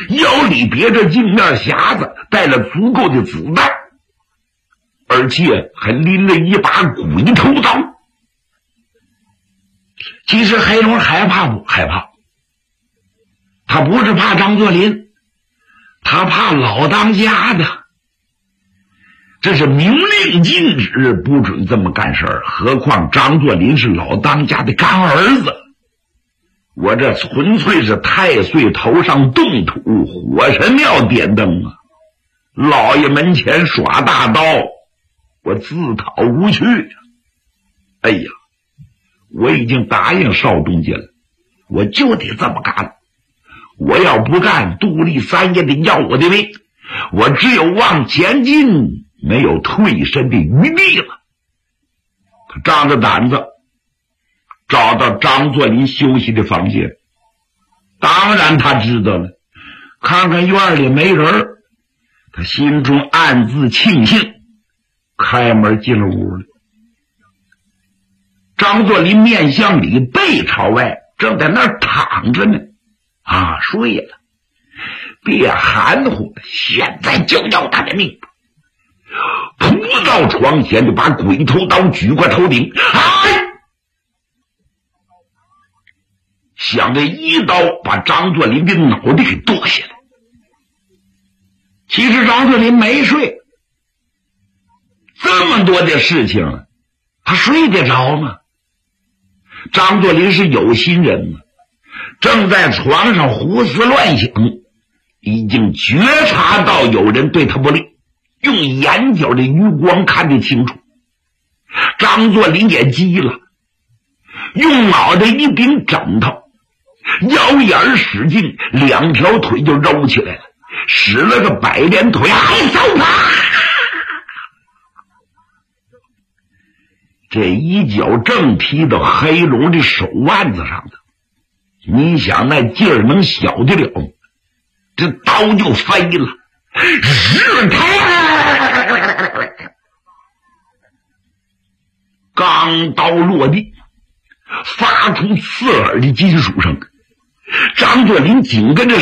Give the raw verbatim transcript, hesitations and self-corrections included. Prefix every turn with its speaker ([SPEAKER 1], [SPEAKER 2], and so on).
[SPEAKER 1] 腰里别着镜面匣子，带了足够的子弹，而且还拎了一把鬼头刀。其实黑龙害怕不害怕？他不是怕张作霖，他怕老当家的。这是明令禁止，不准这么干事儿。何况张作霖是老当家的干儿子，我这纯粹是太岁头上动土，火神庙点灯啊！老爷门前耍大刀，我自讨无趣啊！哎呀，我已经答应邵东家了，我就得这么干。我要不干，杜立三也得要我的命，我只有往前进，没有退身的余地了。他仗着胆子找到张作霖休息的房间，当然他知道了，看看院里没人，他心中暗自庆幸，开门进了屋里。张作霖面向里，背朝外，正在那儿躺着呢。啊，睡了，别含糊了，现在就要他的命！扑到床前，就把鬼头刀举过头顶，哎，想着一刀把张作霖的脑袋给剁下来。其实张作霖没睡，这么多的事情，他睡得着吗？张作霖是有心人吗？正在床上胡思乱想，已经觉察到有人对他不利，用眼角的余光看得清楚。张作霖也急了，用脑袋一顶枕头，腰眼使劲，两条腿就揉起来了，使了个百连腿，哎，走吧！这一脚正踢到黑龙的手腕子上的，你想那劲儿能小得了？这刀就飞了，日开！钢刀落地，发出刺耳的金属声。张作霖紧跟着